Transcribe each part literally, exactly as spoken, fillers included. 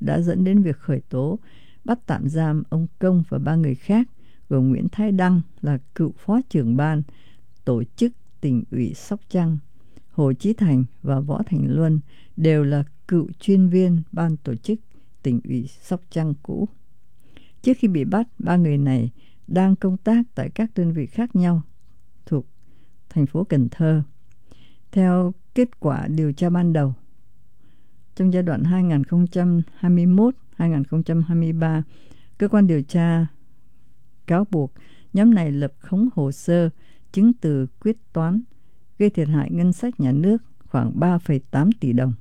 đã dẫn đến việc khởi tố, bắt tạm giam ông Công và ba người khác, gồm Nguyễn Thái Đăng là cựu phó trưởng ban tổ chức tỉnh ủy Sóc Trăng, Hồ Chí Thành và Võ Thành Luân đều là cựu chuyên viên ban tổ chức tỉnh ủy Sóc Trăng cũ. Trước khi bị bắt, ba người này đang công tác tại các đơn vị khác nhau thuộc thành phố Cần Thơ. Theo kết quả điều tra ban đầu, trong giai đoạn hai nghìn không trăm hai mươi mốt đến hai nghìn không trăm hai mươi ba, cơ quan điều tra cáo buộc nhóm này lập khống hồ sơ, chứng từ quyết toán, gây thiệt hại ngân sách nhà nước khoảng ba phẩy tám tỷ đồng.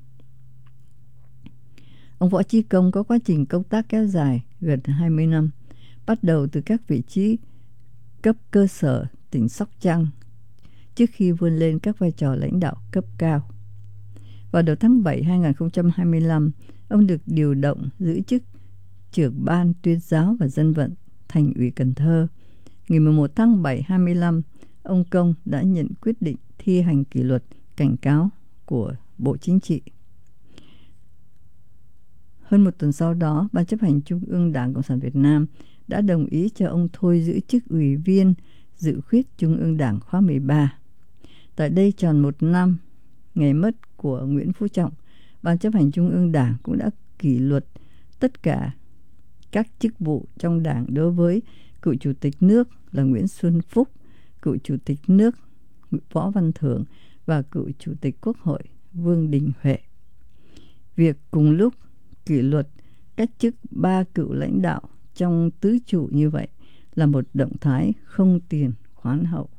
Ông Võ Chí Công có quá trình công tác kéo dài gần hai mươi năm, bắt đầu từ các vị trí cấp cơ sở tỉnh Sóc Trăng trước khi vươn lên các vai trò lãnh đạo cấp cao. Vào đầu tháng bảy năm hai nghìn không trăm hai mươi lăm, ông được điều động giữ chức trưởng ban tuyên giáo và dân vận Thành ủy Cần Thơ. Ngày mười một tháng bảy năm hai mươi lăm, ông Công đã nhận quyết định thi hành kỷ luật cảnh cáo của Bộ Chính trị. Hơn một tuần sau đó, Ban chấp hành Trung ương Đảng Cộng sản Việt Nam đã đồng ý cho ông thôi giữ chức ủy viên dự khuyết Trung ương Đảng khóa mười ba. Tại đây tròn một năm ngày mất của Nguyễn Phú Trọng, Ban chấp hành Trung ương Đảng cũng đã kỷ luật tất cả các chức vụ trong Đảng đối với cựu Chủ tịch nước là Nguyễn Xuân Phúc, cựu Chủ tịch nước Võ Văn Thưởng và cựu Chủ tịch Quốc hội Vương Đình Huệ. Việc cùng lúc kỷ luật cách chức ba cựu lãnh đạo trong tứ trụ như vậy là một động thái không tiền khoán hậu.